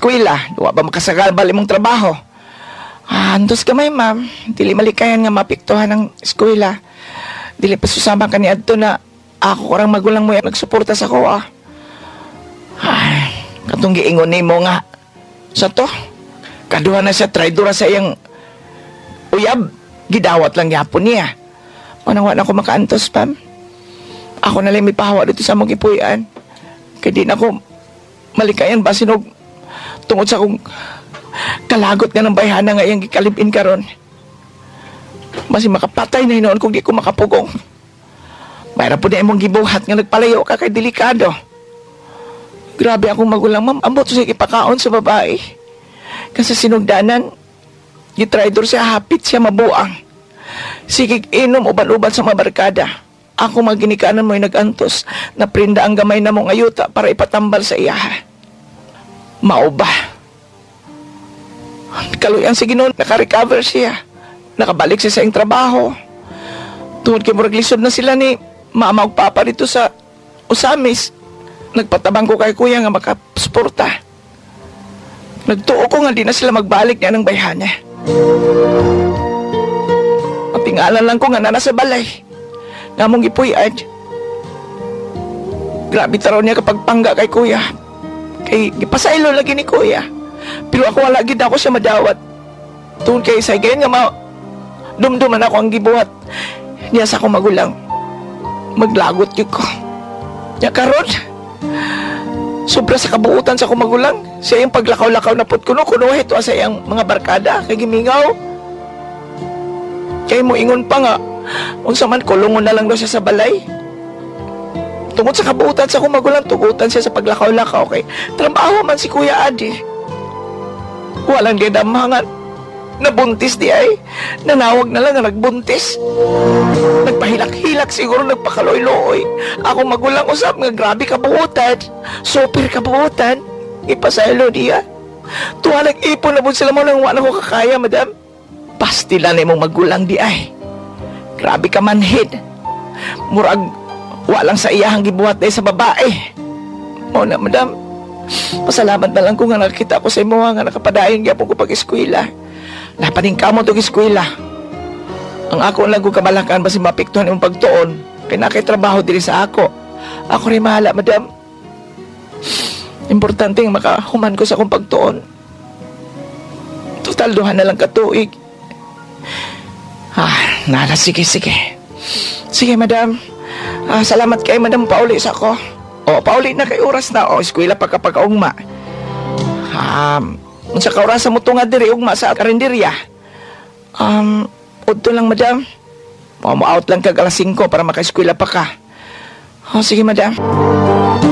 eskwela, wa ba makasagal bali mong trabaho. Antos gamay ma'am, dili malikayan nga mapiktuhan ng eskwela. Dili pa susama ka ni adto na ako karang magulang mo yung nagsuporta sa ko Ay, katong giingon nimo nga. Sa to, kaduha na siya traidora sa iyang uyab. Gidawat lang yapon niya. Manang na ako makaantos, pam. Ako na lang may pahawa dito sa mong ipuyan. Kaya di na ako malikayan ba sinog tungod sa kong kalagot nga ng bayhana nga iyang gikalibin karon. Masi makapatay na hinoon kung di ko makapugong. Mayroon po na imong gibuhat nga nagpalayo ka kay delikado. Grabe akong magulang, ma'am. Ambot siya ipakaon sa babae. Kasi sinugdanan, gitraidor siya, hapit siya mabuang. Sige, inom uban-uban sa mga barkada. Ako maginikanan mo yung nag-antos na prinda ang gamay na mong ayuta para ipatambal sa iya. Mao ba? Kaluyan sige noon, naka-recover siya. Nakabalik siya sa iyong trabaho. Tungod kay murag lisod na sila ni mama ug papa dito sa Usamis. Nagpatabang ko kay kuya nga makasporta. Nagtuo ko nga di na sila magbalik niya ng bayhana. Matingalan lang ko nga na nasa balay. Nga mong ipuyad. Grabe taraw niya kapag pangga kay kuya. Kay gipasaylo lagi ni kuya. Pero ako wala gid ako siya madawat. Tungod kay sa ganyan nga dumduman ako ang gibuhat. Niya sa akong magulang. Maglagot yun ko. Nya karon. Sobra sa kabuutan sa akong magulang. Siya yung paglakaw-lakaw na put kuno ito sa iyang mga barkada. Kay gimingaw. Kay mo ingon pa nga. Unsa man kulungon na lang daw siya sa balay. Tungod sa kabuutan sa akong magulang, tugutan siya sa paglakaw-lakaw. Kay trabaho man si Kuya Adi. Walang dinamahangan. Nabuntis di ay. Nanawag na lang na nagbuntis. Nagpahilak-hilak siguro, nagpakaloy-loy. Ako magulang usap nga grabe kabuutan. Super kabuutan. Ipasaylo diya. Tuwalag ipon na po sila mo nang wala ko kakaya, madam. Pastilan na mong magulang di ay. Grabe ka manhid. Murag walang sa iyahang gibuhat na sa babae. O na, madam. Pasalamat na lang ko nga nakita ko sa imo nga nakapadayon gyapon ko pag-eskwela. Napaning kamo itong eskwela. Ang ako lang kong kamalakan basi mapiktuhan yung pagtuon. Kaya nakitrabaho din sa ako. Ako rin mahala, madam. Importante yung makahuman ko sa akong pagtuon. Total, duha na lang katuig. Nala, sige. Sige, madam. Salamat kay madam, pauli sa ako. Pauli na kay oras na. Eskwela pagkapag-aungma. Sa kaurasan mo ito nga diri, ugma sa karinderya. Udto lang, madam. Mo-out lang kag alas 5 para maka-eskwela pa ka. Sige, madam.